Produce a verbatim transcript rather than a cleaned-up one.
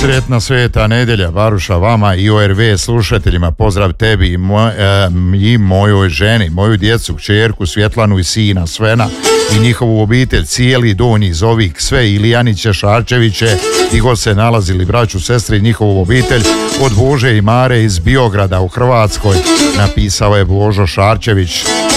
Sretna sveta nedjelja, Baruša, vama i O R V slušateljima, pozdrav tebi i, moj, e, i mojoj ženi, moju djecu, kćerku Svjetlanu i sina Svena i njihovu obitelj, cijeli Donji Zovik, sve Ilijaniće, Šarčeviće i god se nalazili, braću, sestre i njihovu obitelj, od Bože i Mare iz Biograda u Hrvatskoj, napisao je Božo Šarčević.